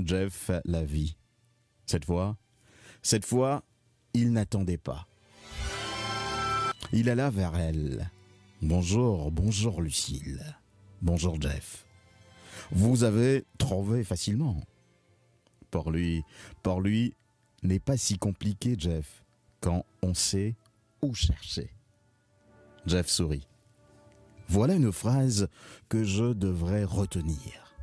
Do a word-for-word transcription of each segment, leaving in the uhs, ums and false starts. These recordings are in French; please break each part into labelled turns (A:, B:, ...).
A: Jeff la vit. Cette fois, cette fois, il n'attendait pas. Il alla vers elle. « Bonjour, bonjour Lucille. Bonjour Jeff. Vous avez trouvé facilement. » Pour lui, pour lui, n'est pas si compliqué, Jeff, quand on sait où chercher. Jeff sourit. Voilà une phrase que je devrais retenir.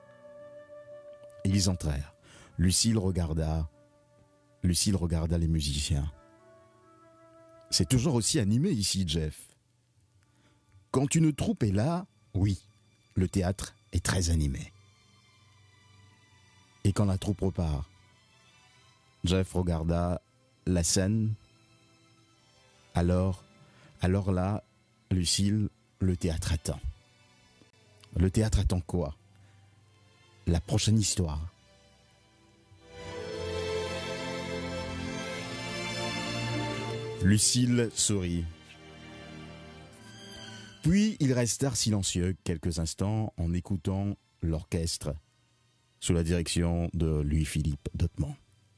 A: Ils entrèrent. Lucille regarda. Lucille regarda les musiciens. C'est toujours aussi animé ici, Jeff. Quand une troupe est là, oui, le théâtre est très animé. Et quand la troupe repart, Jeff regarda la scène. Alors, alors là, Lucille, le théâtre attend. Le théâtre attend quoi? La prochaine histoire. Lucille sourit. Puis ils restèrent silencieux quelques instants en écoutant l'orchestre sous la direction de Louis-Philippe Dotman.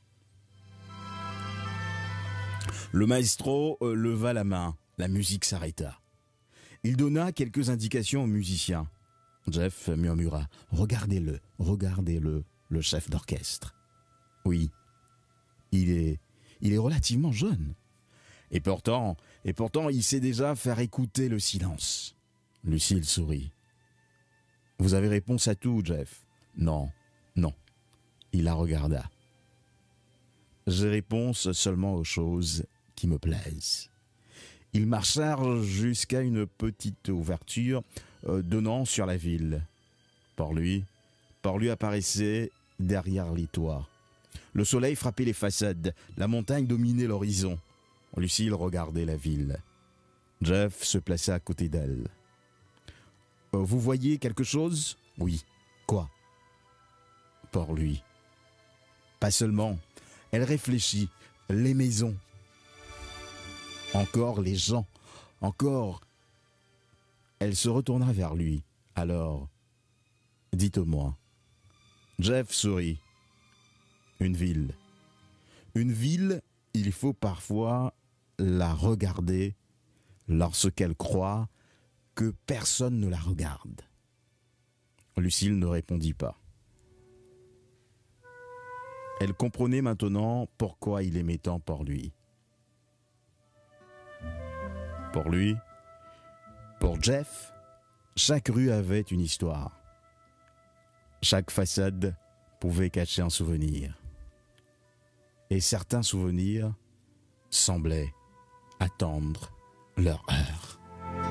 A: Le maestro euh, leva la main. La musique s'arrêta. Il donna quelques indications aux musiciens. Jeff murmura « Regardez-le, regardez-le, le chef d'orchestre. » Oui, il est, il est relativement jeune. Et pourtant, et pourtant, il sait déjà faire écouter le silence. Lucille sourit. « Vous avez réponse à tout, Jeff. »« Non, non. » Il la regarda. « J'ai réponse seulement aux choses qui me plaisent. » Ils marchèrent jusqu'à une petite ouverture euh, donnant sur la ville. Pour lui, pour lui apparaissait derrière les toits. Le soleil frappait les façades, la montagne dominait l'horizon. Lucille regardait la ville. Jeff se plaça à côté d'elle. Euh, « Vous voyez quelque chose ?»« Oui. »« Quoi ?» Pour lui. Pas seulement. Elle réfléchit. Les maisons. Encore les gens. Encore. Elle se retourna vers lui. Alors, dites-moi. Jeff sourit. Une ville. Une ville, il faut parfois la regarder lorsqu'elle croit que personne ne la regarde. Lucille ne répondit pas. Elle comprenait maintenant pourquoi il aimait tant pour lui. Pour lui, pour Jeff, chaque rue avait une histoire. Chaque façade pouvait cacher un souvenir. Et certains souvenirs semblaient attendre leur heure.